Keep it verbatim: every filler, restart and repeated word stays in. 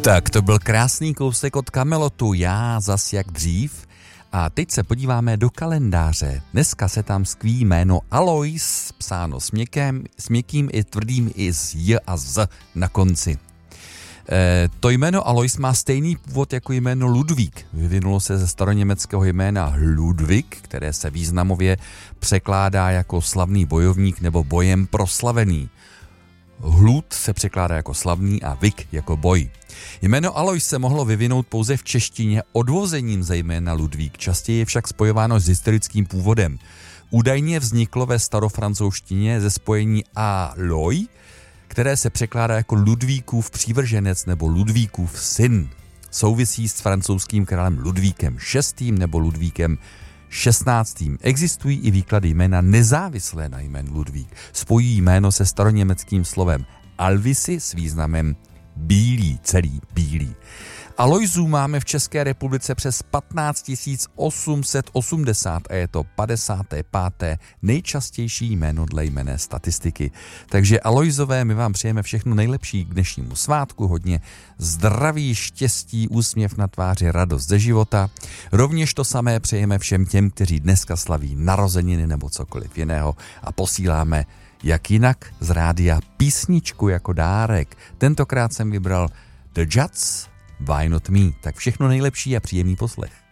Tak to byl krásný kousek od Kamelotu, Já zas jak dřív. A teď se podíváme do kalendáře. Dneska se tam skví jméno Alois, psáno s, měkkém, s měkkým i tvrdým i s J a Z na konci. E, to jméno Alois má stejný původ jako jméno Ludvík. Vyvinulo se ze staroněmeckého jména Ludwig, které se významově překládá jako slavný bojovník nebo bojem proslavený. Hlud se překládá jako slavný a Vik jako boj. Jméno Alois se mohlo vyvinout pouze v češtině odvozením ze jména Ludvík, častěji je však spojováno s historickým původem. Údajně vzniklo ve starofrancouzštině ze spojení Alois, které se překládá jako Ludvíkův přívrženec nebo Ludvíkův syn. Souvisí s francouzským králem Ludvíkem šestým nebo Ludvíkem šestnáctým. Existují i výklady jména nezávislé na jménu Ludvík. Spojí jméno se staroněmeckým slovem Alvisi s významem bílý, celý bílý. Aloisů máme v České republice přes patnáct tisíc osm set osmdesát a je to padesáté páté nejčastější jméno dle jmenné statistiky. Takže Aloisové, my vám přejeme všechno nejlepší k dnešnímu svátku, hodně zdraví, štěstí, úsměv na tváři, radost ze života. Rovněž to samé přejeme všem těm, kteří dneska slaví narozeniny nebo cokoliv jiného a posíláme jak jinak z rádia písničku jako dárek. Tentokrát jsem vybral The Judds, Why Not Me. Tak všechno nejlepší a příjemný poslech.